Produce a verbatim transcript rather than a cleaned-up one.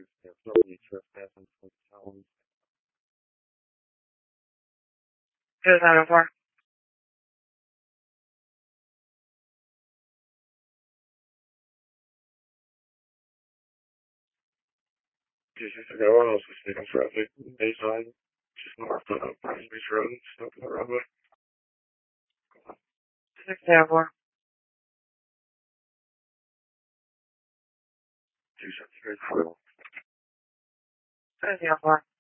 Nobody trespassing from town. Two seven four. Two six zero, also speaking traffic. Baseline, just north of Pine Beach Road, stop on the roadway. Six zero four. Two seven three four. Two zero four.